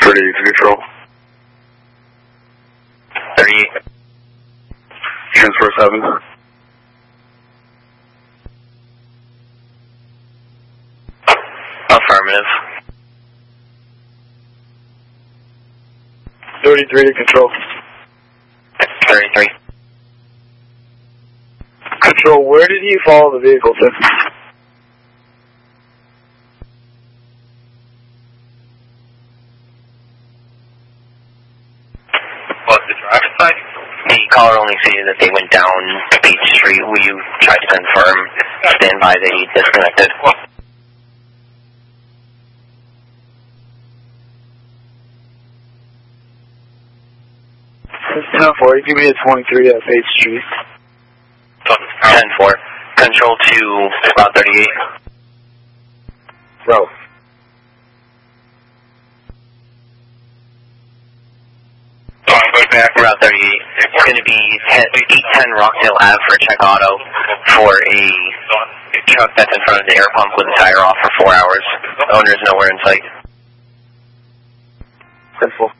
38 to control. 38. Transfer 7. Affirmative. 33 to control. 33. Control, where did he follow the vehicle to? What, the driver's side? The caller only stated that they went down Beach Street. Will you try to confirm? Stand by, they disconnected. 10-4, give me a 23 at 8th Street. 10-4. Control to Route 38. Bro. Route 38. It's going to be 810 Rockdale Ave for check auto for a truck that's in front of the air pump with the tire off for 4 hours. The owner is nowhere in sight. 10-4.